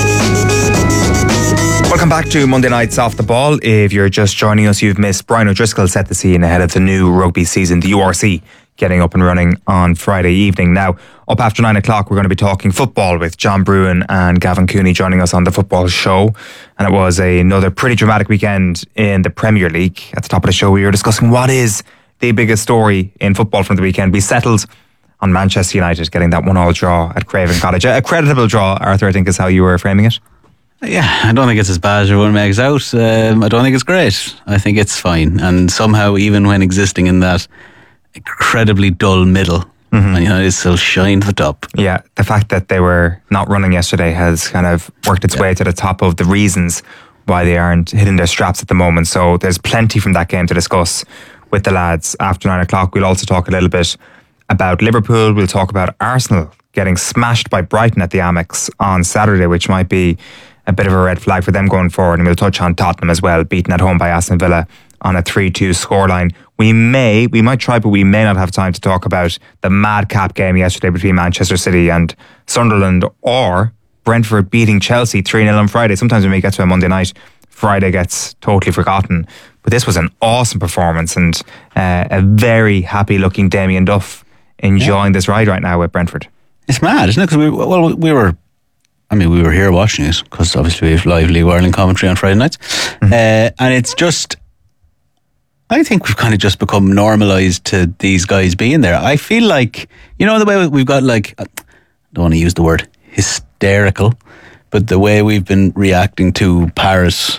Welcome back to Monday Night's Off the Ball. If you're just joining us, you've missed Brian O'Driscoll set the scene ahead of the new rugby season, the URC, getting up and running on Friday evening. Now, up after 9 o'clock, we're going to be talking football with John Bruin and Gavin Cooney joining us on the football show. And it was another pretty dramatic weekend in the Premier League. At the top of the show, we were discussing what is the biggest story in football from the weekend. We settled on Manchester United getting that 1-1 draw at Craven Cottage. A creditable draw, Arthur, I think is how you were framing it. Yeah, I don't think it's as bad as everyone makes out. I don't think it's great. I think it's fine. And somehow, even when existing in that incredibly dull middle, United still shine to the top. Yeah, the fact that they were not running yesterday has kind of worked its way to the top of the reasons why they aren't hitting their straps at the moment. So there's plenty from that game to discuss with the lads after 9 o'clock. We'll also talk a little bit about Liverpool. We'll talk about Arsenal getting smashed by Brighton at the Amex on Saturday, which might be a bit of a red flag for them going forward. And we'll touch on Tottenham as well, beaten at home by Aston Villa on a 3-2 scoreline. We might try, but we may not have time to talk about the madcap game yesterday between Manchester City and Sunderland, or Brentford beating Chelsea 3-0 on Friday. Sometimes when we get to a Monday night, Friday gets totally forgotten. But this was an awesome performance and a very happy looking Damien Duff enjoying this ride right now with Brentford. It's mad, isn't it? Because we were here watching it because obviously we have live League of Ireland commentary on Friday nights. And it's just, I think we've kind of just become normalised to these guys being there. I feel like, you know, the way we've got, like, I don't want to use the word hysterical, but the way we've been reacting to Paris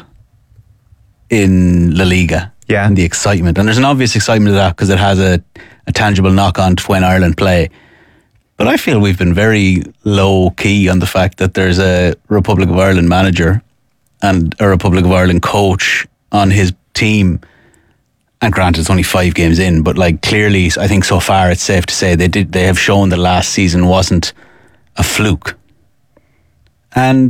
in La Liga. Yeah. And the excitement. And there's an obvious excitement to that because it has a tangible knock-on to when Ireland play. But I feel we've been very low-key on the fact that there's a Republic of Ireland manager and a Republic of Ireland coach on his team. And granted, it's only 5 games in, but like clearly, I think so far it's safe to say they have shown that last season wasn't a fluke. And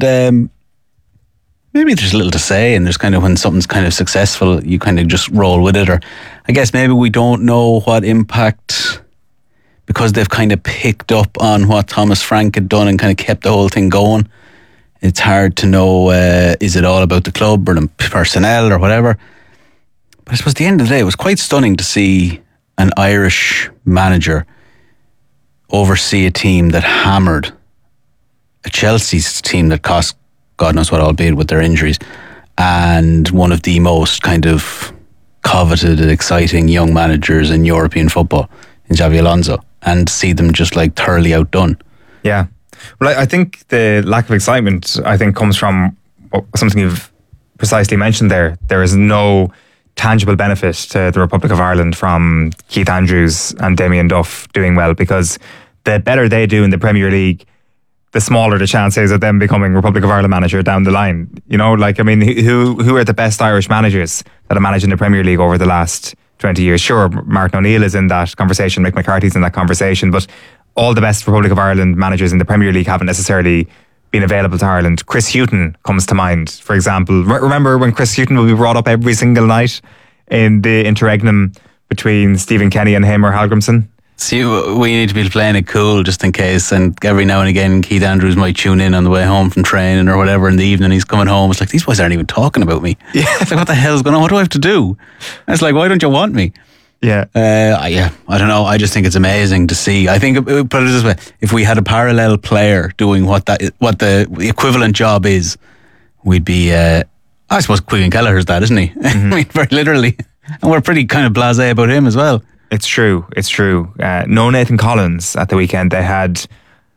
maybe there's little to say, and there's kind of when something's kind of successful, you kind of just roll with it. Or I guess maybe we don't know what impact, because they've kind of picked up on what Thomas Frank had done and kind of kept the whole thing going. It's hard to know, is it all about the club or the personnel or whatever? But I suppose at the end of the day, it was quite stunning to see an Irish manager oversee a team that hammered a Chelsea's team that cost God knows what, albeit with their injuries, and one of the most kind of coveted and exciting young managers in European football, in Xabi Alonso, and see them just like thoroughly outdone. Yeah. Well, I think the lack of excitement, I think, comes from something you've precisely mentioned there. There is no tangible benefit to the Republic of Ireland from Keith Andrews and Damien Duff doing well, because the better they do in the Premier League, the smaller the chance is of them becoming Republic of Ireland manager down the line. You know, like, I mean, who are the best Irish managers that have managed in the Premier League over the last 20 years? Sure, Martin O'Neill is in that conversation, Mick McCarthy's in that conversation, but all the best Republic of Ireland managers in the Premier League haven't necessarily been available to Ireland. Chris Hughton comes to mind, for example. Remember when Chris Hughton would be brought up every single night in the interregnum between Stephen Kenny and him or Hallgrimsson? See, we need to be playing it cool just in case, and every now and again Keith Andrews might tune in on the way home from training or whatever in the evening. He's coming home, it's like, these boys aren't even talking about me. Yeah. It's like, what the hell's going on? What do I have to do? And it's like, why don't you want me? Yeah. I don't know. I just think it's amazing to see. I think, put it this way, if we had a parallel player doing what the equivalent job is, we'd be, I suppose Quiggan Kelleher's that, isn't he? I mean, very literally. And we're pretty kind of blasé about him as well. It's true. No Nathan Collins at the weekend. They had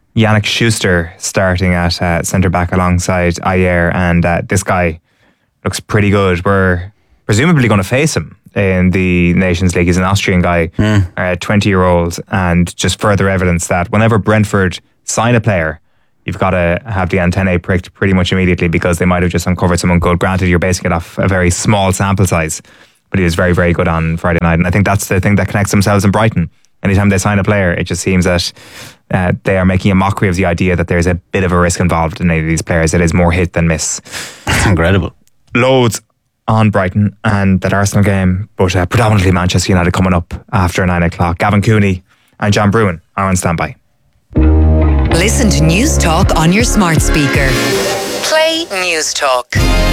Yannick Schuster starting at centre-back alongside Ayer, and this guy looks pretty good. We're presumably going to face him in the Nations League. He's an Austrian guy, 20-year-old, and just further evidence that whenever Brentford sign a player, you've got to have the antennae pricked pretty much immediately, because they might have just uncovered someone good. Granted, you're basing it off a very small sample size, but he was very, very good on Friday night. And I think that's the thing that connects themselves in Brighton. Anytime they sign a player, it just seems that they are making a mockery of the idea that there's a bit of a risk involved in any of these players. It is more hit than miss. That's incredible. Loads on Brighton and that Arsenal game, but predominantly Manchester United coming up after 9 o'clock. Gavin Cooney and John Bruin are on standby. Listen to News Talk on your smart speaker. Play News Talk.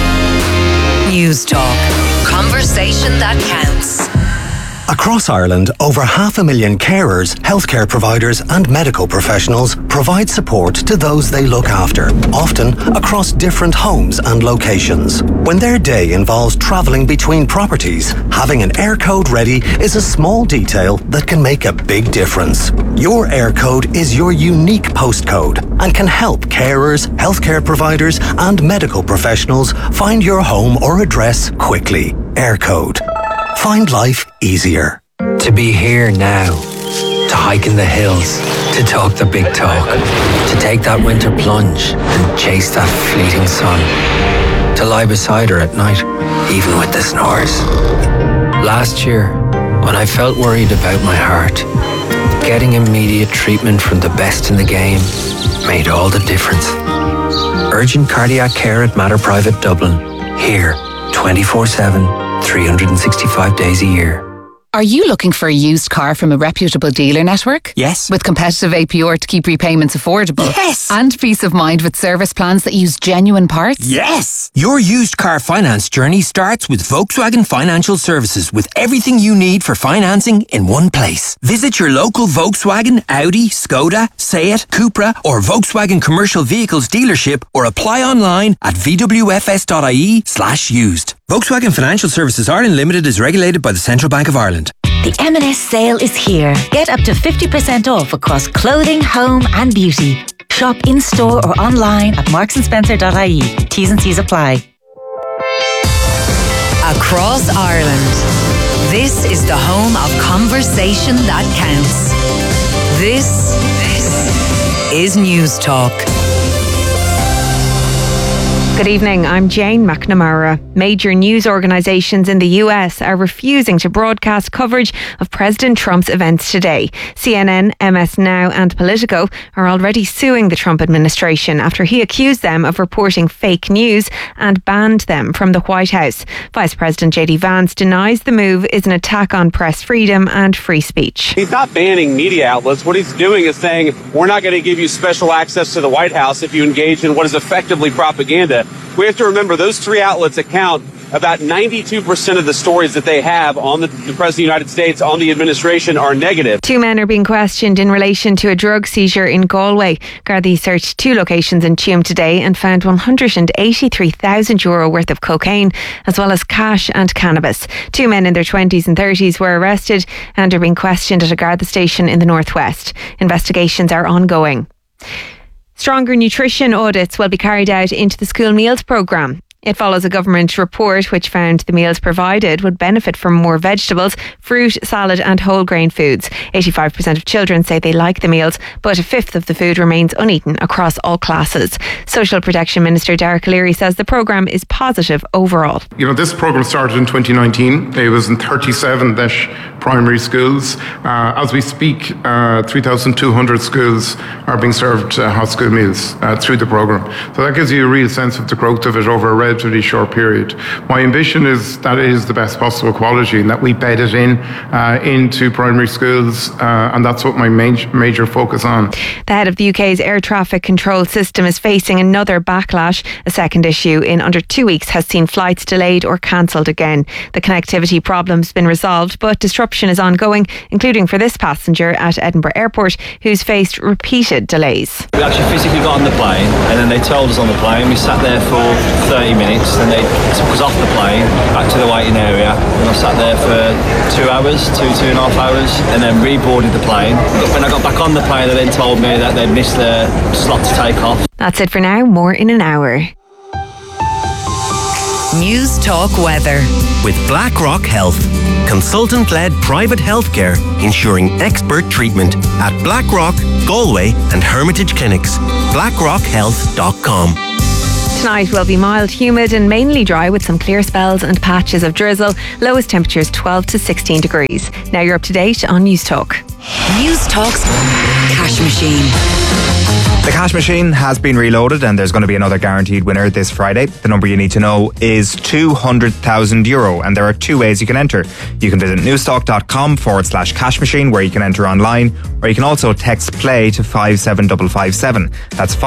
News Talk. Conversation that counts. Across Ireland, over 500,000 carers, healthcare providers and medical professionals provide support to those they look after, often across different homes and locations. When their day involves travelling between properties, having an air code ready is a small detail that can make a big difference. Your air code is your unique postcode and can help carers, healthcare providers and medical professionals find your home or address quickly. Air code. Find life easier. To be here now, to hike in the hills, to talk the big talk, to take that winter plunge and chase that fleeting sun, to lie beside her at night, even with the snores. Last year, when I felt worried about my heart, getting immediate treatment from the best in the game made all the difference. Urgent cardiac care at Mater Private Dublin, here 24/7. 365 days a year. Are you looking for a used car from a reputable dealer network? Yes. With competitive APR to keep repayments affordable? Yes. And peace of mind with service plans that use genuine parts? Yes. Your used car finance journey starts with Volkswagen Financial Services, with everything you need for financing in one place. Visit your local Volkswagen, Audi, Skoda, Seat, Cupra or Volkswagen Commercial Vehicles dealership, or apply online at vwfs.ie/used. Volkswagen Financial Services Ireland Limited is regulated by the Central Bank of Ireland. The M&S sale is here. Get up to 50% off across clothing, home and beauty. Shop in-store or online at marksandspencer.ie. T's and C's apply. Across Ireland, this is the home of conversation that counts. This is News Talk. Good evening, I'm Jane McNamara. Major news organisations in the US are refusing to broadcast coverage of President Trump's events today. CNN, MS Now and Politico are already suing the Trump administration after he accused them of reporting fake news and banned them from the White House. Vice President JD Vance denies the move is an attack on press freedom and free speech. He's not banning media outlets. What he's doing is saying, we're not going to give you special access to the White House if you engage in what is effectively propaganda. We have to remember those three outlets account about 92% of the stories that they have on the President of the United States, on the administration, are negative. Two men are being questioned in relation to a drug seizure in Galway. Gardaí searched two locations in Tuam today and found €183,000 worth of cocaine, as well as cash and cannabis. Two men in their 20s and 30s were arrested and are being questioned at a Garda station in the northwest. Investigations are ongoing. Stronger nutrition audits will be carried out into the school meals programme. It follows a government report which found the meals provided would benefit from more vegetables, fruit, salad and whole grain foods. 85% of children say they like the meals, but a fifth of the food remains uneaten across all classes. Social Protection Minister Derek Leary says the programme is positive overall. You know, this programme started in 2019. It was in 37 primary schools. As we speak, 3,200 schools are being served hot school meals through the programme. So that gives you a real sense of the growth of it over a relatively short period. My ambition is that it is the best possible quality and that we bed it into primary schools, and that's what my major focus on. The head of the UK's air traffic control system is facing another backlash. A second issue in under 2 weeks has seen flights delayed or cancelled again. The connectivity problem's been resolved, but disruption is ongoing, including for this passenger at Edinburgh Airport who's faced repeated delays. We actually physically got on the plane and then they told us on the plane. We sat there for 30 minutes, then they took us off the plane back to the waiting area, and I sat there for 2 hours, two and a half hours, and then reboarded the plane. When I got back on the plane, they then told me that they'd missed the slot to take off. That's it for now. More in an hour. News Talk Weather. With BlackRock Health, consultant-led private healthcare ensuring expert treatment at BlackRock, Galway and Hermitage Clinics. BlackRockHealth.com. Tonight will be mild, humid and mainly dry with some clear spells and patches of drizzle. Lowest temperatures 12 to 16 degrees. Now you're up to date on News Talk. News Talk's Cash Machine. The cash machine has been reloaded and there's going to be another guaranteed winner this Friday. The number you need to know is €200,000 and there are two ways you can enter. You can visit newstalk.com/cash machine where you can enter online, or you can also text play to 57557. That's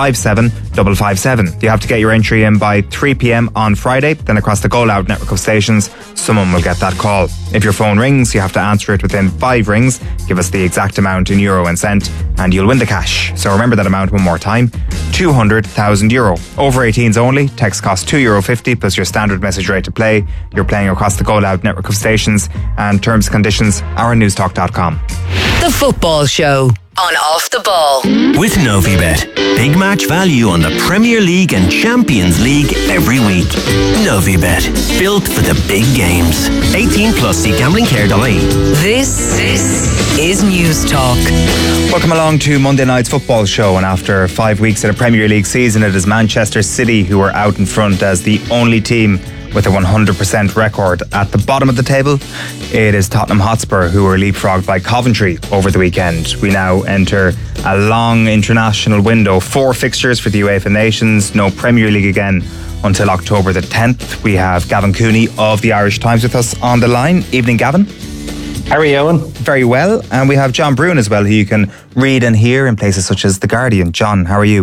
57557. You have to get your entry in by 3 p.m. on Friday. Then across the Go Loud network of stations, someone will get that call. If your phone rings, you have to answer it within 5 rings. Give us the exact amount in euro and cent and you'll win the cash. So remember that amount one more time, €200,000. Over 18s only. Text costs €2.50 plus your standard message rate to play. You're playing across the Go Loud network of stations, and terms and conditions are on newstalk.com. The Football Show on Off the Ball. With Novibet. Big match value on the Premier League and Champions League every week. Novibet. Built for the big games. 18 plus. See gamblingcare.ie. This is News Talk. Welcome along to Monday night's football show, and after 5 weeks of a Premier League season, it is Manchester City who are out in front as the only team with a 100% record. At the bottom of the table, it is Tottenham Hotspur, who were leapfrogged by Coventry over the weekend. We now enter a long international window. 4 fixtures for the UEFA Nations, no Premier League again until October the 10th. We have Gavin Cooney of the Irish Times with us on the line. Evening, Gavin. How are you, Owen? Very well. And we have John Brune as well, who you can read and hear in places such as The Guardian. John, how are you?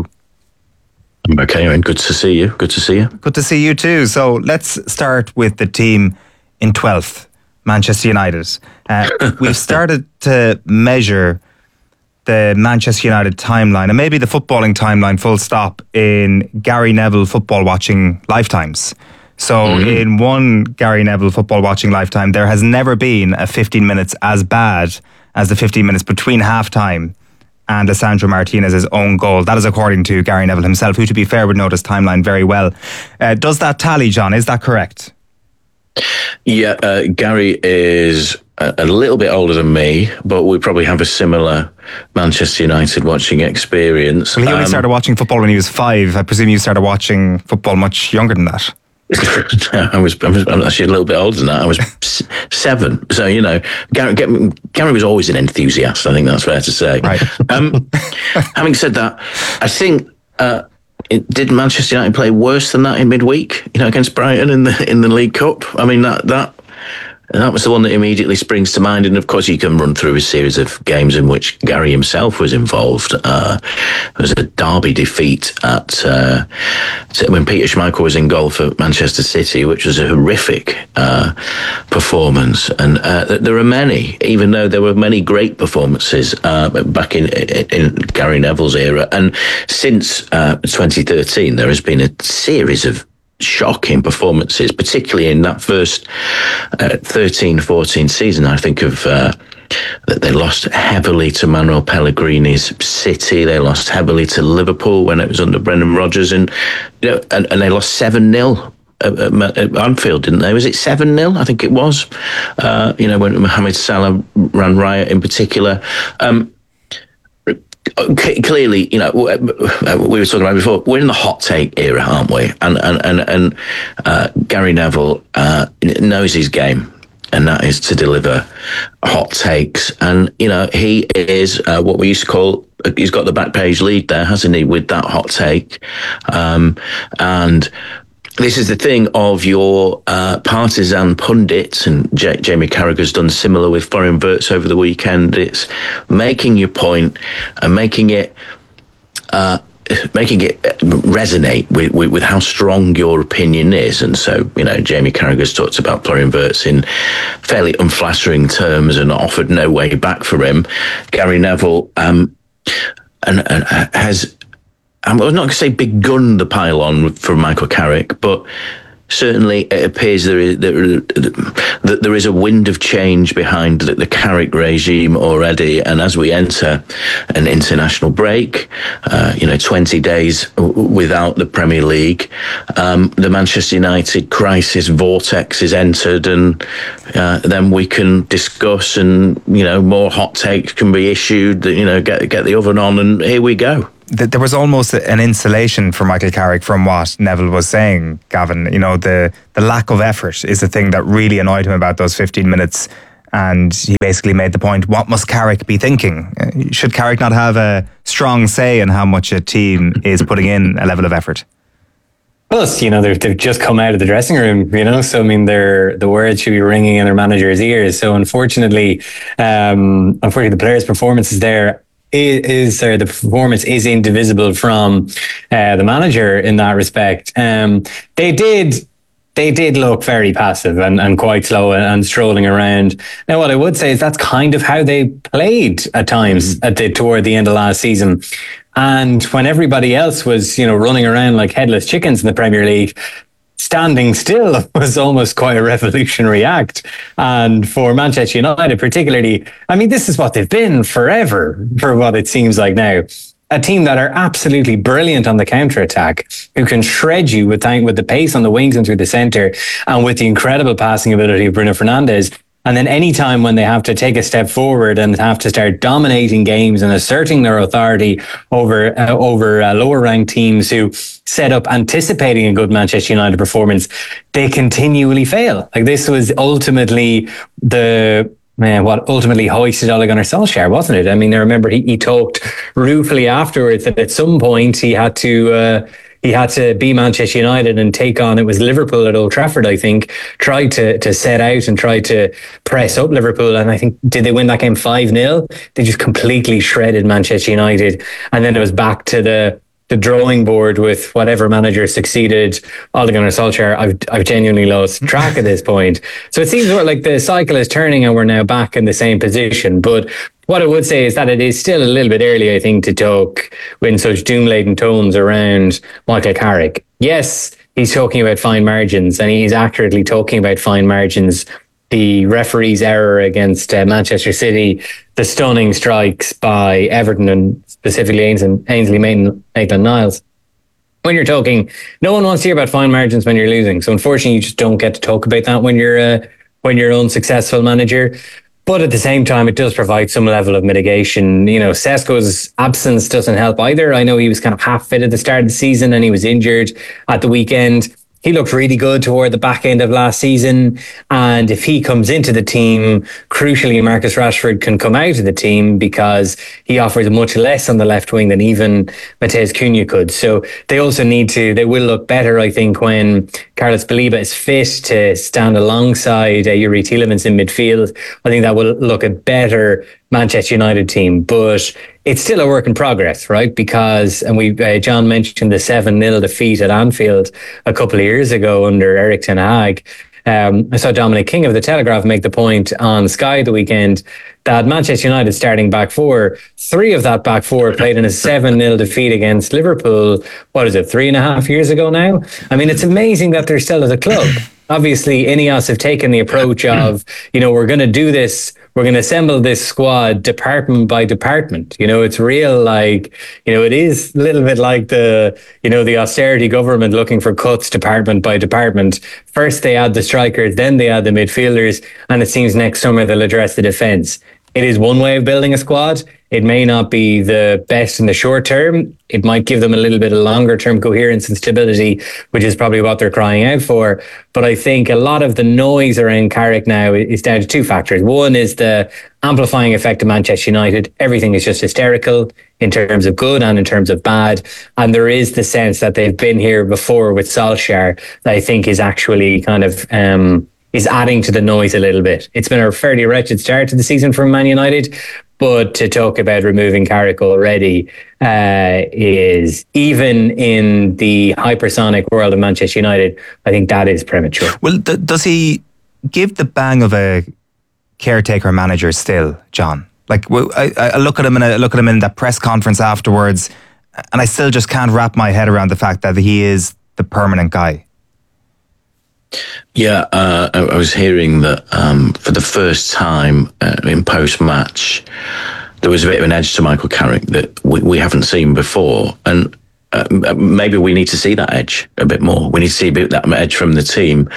I'm okay, Owen. Good to see you. Good to see you. Good to see you too. So let's start with the team in 12th, Manchester United. We've started to measure the Manchester United timeline, and maybe the footballing timeline full stop, in Gary Neville football watching lifetimes. So in one Gary Neville football watching lifetime, there has never been a 15 minutes as bad as the 15 minutes between half-time and Lisandro Martinez's own goal. That is according to Gary Neville himself, who, to be fair, would know this timeline very well. Does that tally, John? Is that correct? Yeah, Gary is a little bit older than me, but we probably have a similar Manchester United watching experience. Well, he only started watching football when he was 5. I presume you started watching football much younger than that. I'm actually a little bit older than that. I was 7. So, you know, Gary was always an enthusiast. I think that's fair to say. Right. Having said that, I think did Manchester United play worse than that in midweek? You know, against Brighton in the League Cup. I mean, that was the one that immediately springs to mind. And of course, you can run through a series of games in which Gary himself was involved. There was a derby defeat when Peter Schmeichel was in goal for Manchester City, which was a horrific performance. And there are many, even though there were many great performances back in Gary Neville's era. And since 2013, there has been a series of shocking performances, particularly in that first 13-14 season. I think of that they lost heavily to Manuel Pellegrini's City. They lost heavily to Liverpool when it was under Brendan Rodgers, and you know, and they lost 7-0 at Anfield, didn't they? Was it 7-0? I think it was. You know, when Mohamed Salah ran riot in particular. Clearly, you know, we were talking about before, we're in the hot take era, aren't we? And Gary Neville knows his game, and that is to deliver hot takes. And, you know, he is what we used to call, he's got the back page lead there, hasn't he, with that hot take. And this is the thing of your partisan pundits, and Jamie Carragher's done similar with Florian Wirtz over the weekend. It's making your point and making it resonate with how strong your opinion is. And so, you know, Jamie Carragher's talked about Florian Wirtz in fairly unflattering terms and offered no way back for him. Gary Neville I'm not going to say begun the pile-on for Michael Carrick, but certainly it appears that there is a wind of change behind the Carrick regime already. And as we enter an international break, 20 days without the Premier League, the Manchester United crisis vortex is entered, and then we can discuss, and more hot takes can be issued. Get the oven on, and here we go. There was almost an insulation for Michael Carrick from what Neville was saying, Gavin. The lack of effort is the thing that really annoyed him about those 15 minutes. And he basically made the point, what must Carrick be thinking? Should Carrick not have a strong say in how much a team is putting in a level of effort? Plus, they've just come out of the dressing room, so the words should be ringing in their manager's ears. So unfortunately, the players' performance is there. The performance is indivisible from the manager in that respect. They did look very passive and quite slow and strolling around. Now, what I would say is that's kind of how they played at times toward the end of last season. And when everybody else was, running around like headless chickens in the Premier League, standing still was almost quite a revolutionary act. And for Manchester United particularly, this is what they've been forever, for what it seems like now. A team that are absolutely brilliant on the counter-attack, who can shred you with the pace on the wings and through the centre, and with the incredible passing ability of Bruno Fernandes. And then any time when they have to take a step forward and have to start dominating games and asserting their authority over lower ranked teams who set up anticipating a good Manchester United performance, they continually fail. Like, this was ultimately what ultimately hoisted Ole Gunnar Solskjaer, wasn't it? I remember he talked ruefully afterwards that at some point he had to be Manchester United and take on, it was Liverpool at Old Trafford, I think, tried to set out and tried to press up Liverpool. And I think, did they win that game 5-0? They just completely shredded Manchester United. And then it was back to the drawing board with whatever manager succeeded Ole Gunnar Solskjaer. I've genuinely lost track at this point. So it seems like the cycle is turning and we're now back in the same position. But what I would say is that it is still a little bit early, I think, to talk in such doom-laden tones around Michael Carrick. Yes, he's talking about fine margins, and he's accurately talking about fine margins. The referee's error against Manchester City, the stunning strikes by Everton and specifically Ainsley Maitland-Niles. When you're talking, no one wants to hear about fine margins when you're losing. So unfortunately, you just don't get to talk about that when you're an unsuccessful manager. But at the same time, it does provide some level of mitigation. Sesko's absence doesn't help either. I know he was kind of half fit at the start of the season and he was injured at the weekend. He looked really good toward the back end of last season. And if he comes into the team, crucially, Marcus Rashford can come out of the team because he offers much less on the left wing than even Matheus Cunha could. So they will look better, I think, when Carlos Baleba is fit to stand alongside Yuri Tielemans in midfield. I think that will look a better Manchester United team, but it's still a work in progress, right? Because, and John mentioned the 7-0 defeat at Anfield a couple of years ago under Erik ten Hag. I saw Dominic King of The Telegraph make the point on Sky the weekend that Manchester United starting back four, 3 of that back four played in a 7-0 defeat against Liverpool. What is it, 3.5 years ago now? It's amazing that they're still at the club. Obviously, Ineos have taken the approach of, we're going to do this. We're going to assemble this squad department by department. It's real, it is a little bit like the austerity government looking for cuts department by department. First they add the strikers, then they add the midfielders, and it seems next summer they'll address the defence. It is one way of building a squad. It may not be the best in the short term. It might give them a little bit of longer term coherence and stability, which is probably what they're crying out for. But I think a lot of the noise around Carrick now is down to 2 factors. One is the amplifying effect of Manchester United. Everything is just hysterical in terms of good and in terms of bad. And there is the sense that they've been here before with Solskjaer that I think is actually kind of is adding to the noise a little bit. It's been a fairly wretched start to the season for Man United, but to talk about removing Carrick already is, even in the hypersonic world of Manchester United, I think that is premature. Well, does he give the bang of a caretaker manager still, John? I look at him in that press conference afterwards, And I still just can't wrap my head around the fact that he is the permanent guy. Yeah, I was hearing that for the first time in post-match, there was a bit of an edge to Michael Carrick that we haven't seen before. And maybe we need to see that edge a bit more. We need to see a bit of that edge from the team.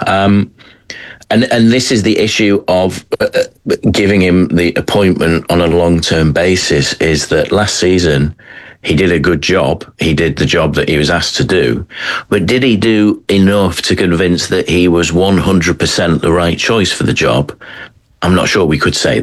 And this is the issue of giving him the appointment on a long-term basis, is that last season he did a good job. He did the job that he was asked to do. But did he do enough to convince that he was 100% the right choice for the job? I'm not sure we could say